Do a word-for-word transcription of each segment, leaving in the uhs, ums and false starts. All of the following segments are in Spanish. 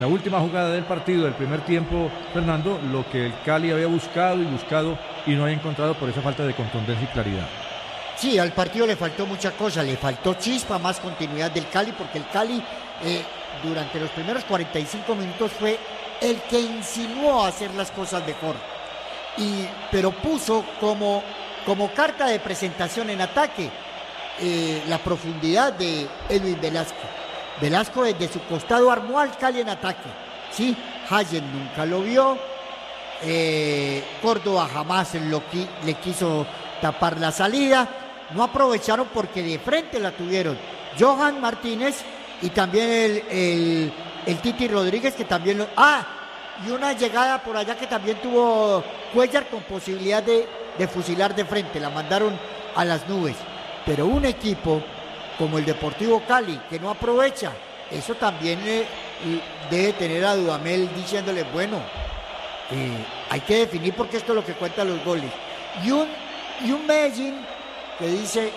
La última jugada del partido del primer tiempo, Fernando, lo que el Cali había buscado y buscado y no había encontrado por esa falta de contundencia y claridad. Sí, al partido le faltó mucha cosa, le faltó chispa, más continuidad del Cali, porque el Cali eh, durante los primeros cuarenta y cinco minutos fue el que insinuó a hacer las cosas mejor, y, pero puso como, como carta de presentación en ataque eh, la profundidad de Edwin Velasco. Velasco desde su costado armó al Cali en ataque, ¿sí? Hayen nunca lo vio, eh, Córdoba jamás lo qui- le quiso tapar la salida, no aprovecharon porque de frente la tuvieron Johan Martínez y también el, el, el Titi Rodríguez, que también lo... Ah, y una llegada por allá que también tuvo Cuellar con posibilidad de, de fusilar de frente, la mandaron a las nubes, pero un equipo como el Deportivo Cali, que no aprovecha, eso también eh, debe tener a Dudamel diciéndole, bueno, eh, hay que definir porque esto es lo que cuenta los goles. Y un, y un Medellín que dice,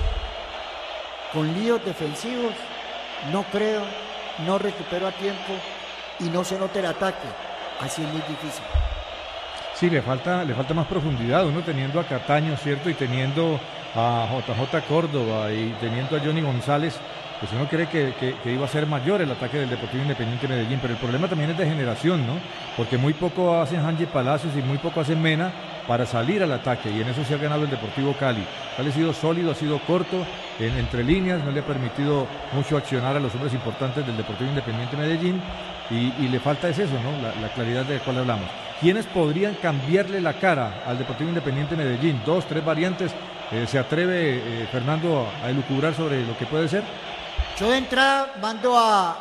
con líos defensivos, no creo, no recupero a tiempo y no se nota el ataque, así es muy difícil. Sí, le falta, le falta más profundidad, uno teniendo a Cataño, ¿cierto? Y teniendo a J J Córdoba y teniendo a Johnny González, pues uno cree que, que, que iba a ser mayor el ataque del Deportivo Independiente Medellín, pero el problema también es de generación, ¿no? Porque muy poco hacen Hanji Palacios y muy poco hacen Mena para salir al ataque, y en eso se ha ganado el Deportivo Cali. Cali ha sido sólido, ha sido corto, en, entre líneas, no le ha permitido mucho accionar a los hombres importantes del Deportivo Independiente Medellín, y, y le falta es eso, ¿no? La, la claridad de la cual hablamos. ¿Quiénes podrían cambiarle la cara al Deportivo Independiente Medellín? Dos, tres variantes. Eh, ¿Se atreve eh, Fernando a elucubrar sobre lo que puede ser? Yo de entrada mando a,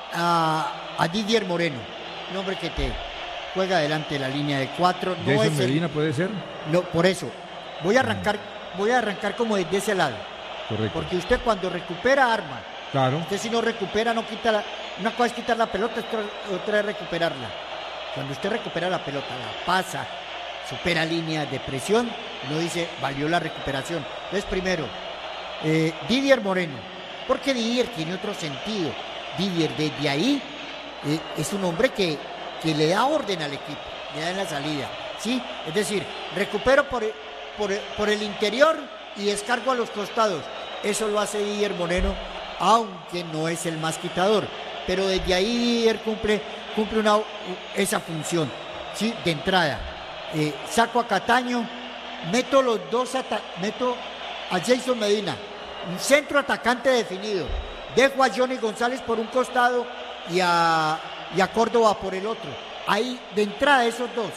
a, a Didier Moreno, un hombre que te juega delante de la línea de cuatro. No ¿Jason es Medina el, puede ser? No, por eso, voy a arrancar, voy a arrancar como desde ese lado. Correcto. Porque usted cuando recupera arma, claro. Usted si no recupera, no quita la, una cosa es quitar la pelota, otra es recuperarla. Cuando usted recupera la pelota, la pasa, supera líneas de presión, uno dice, valió la recuperación. Entonces, primero, eh, Didier Moreno, porque Didier tiene otro sentido. Didier desde ahí eh, es un hombre que, que le da orden al equipo, le da en la salida, ¿sí? Es decir, recupero por, por, por el interior y descargo a los costados. Eso lo hace Didier Moreno, aunque no es el más quitador, pero desde ahí Didier cumple, cumple una, esa función, ¿sí? De entrada, eh, saco a Cataño, meto los dos, ata- meto a Jason Medina, un centro atacante definido, dejo a Johnny González por un costado y a, y a Córdoba por el otro, ahí de entrada esos dos.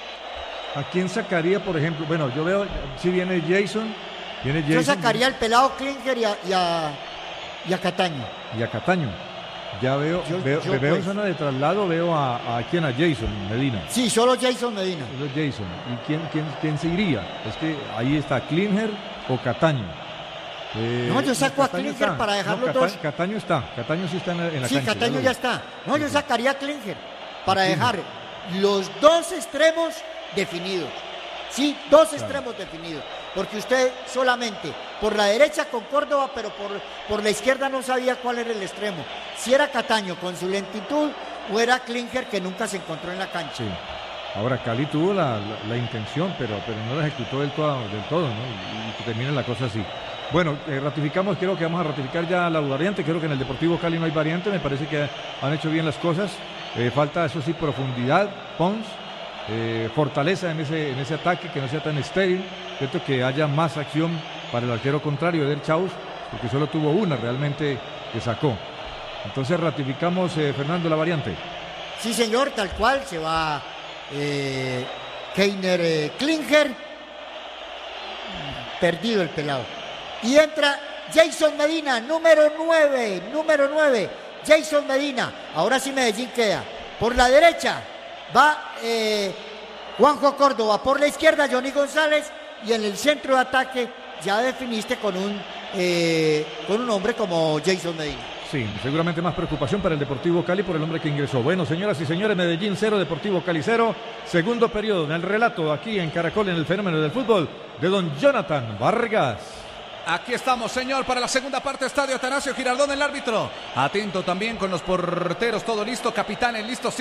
¿A quién sacaría, por ejemplo? Bueno, yo veo, si viene Jason, viene Jason. Yo sacaría al pelado Klinger y a, y a, y a Cataño. Y a Cataño. Ya veo, Yo- veo, yo, veo pues. en zona de traslado, veo a, a quién, a Jason Medina. Sí, solo Jason Medina. Solo Jason. ¿Y quién, quién, quién se iría? Es que ahí está Klinger o Cataño. Eh, No, yo saco a Cataño Klinger está. para dejar No, los Cata- dos. Cataño está, Cataño sí está en la, en la Sí, cancha. Cataño lo ya vi. está. No, yo Sí. sacaría a Klinger para A Klinger. dejar los dos extremos definidos. Sí, dos extremos definidos. Porque usted solamente por la derecha con Córdoba, pero por, por la izquierda no sabía cuál era el extremo. Si era Cataño con su lentitud o era Klinger que nunca se encontró en la cancha. Sí. Ahora Cali tuvo la, la, la intención, pero, pero no la ejecutó del todo, del todo, ¿no? Y, y que termine la cosa así. Bueno, eh, ratificamos, creo que vamos a ratificar ya la variante, creo que en el Deportivo Cali no hay variante, me parece que han hecho bien las cosas, eh, falta eso sí profundidad, Pons, eh, fortaleza en ese, en ese ataque, que no sea tan estéril, cierto, que haya más acción para el arquero contrario, Eder Chaus, porque solo tuvo una realmente que sacó. Entonces ratificamos, eh, Fernando, la variante. Sí, señor, tal cual, se va eh, Keiner eh, Klinger, perdido el pelado. Y entra Jason Medina, número nueve, número nueve, Jason Medina. Ahora sí Medellín queda. Por la derecha va eh, Juanjo Córdoba, por la izquierda Johnny González, y en el centro de ataque ya definiste con un, eh, con un hombre como Jason Medina. Sí, seguramente más preocupación para el Deportivo Cali por el hombre que ingresó. Bueno, señoras y señores, Medellín cero, Deportivo Cali cero. Segundo periodo en el relato aquí en Caracol, en el fenómeno del fútbol, de don Jonathan Vargas. Aquí estamos, señor, para la segunda parte. Estadio Atanasio Girardón, el árbitro. Atento también con los porteros, todo listo. Capitanes listos.